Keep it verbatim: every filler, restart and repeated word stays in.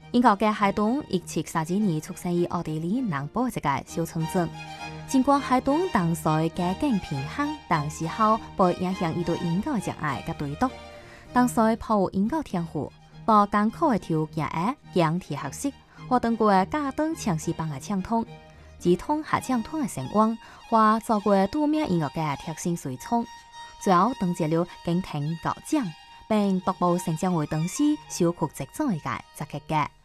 英國嘅海東一七三幾年出生於奧地利南部一個小村鎮。儘管海東當時嘅經平衡，但時候被影響伊對音樂熱愛嘅對讀。當時抱有音樂天賦，到艱苦嘅條件下，養提學習，或通過家長長時幫嘅暢通，直通下暢通嘅成功，或做過多面音樂嘅特性隨從，最後登接了經典高獎，並獨步成長為當時小曲直中嘅作曲家。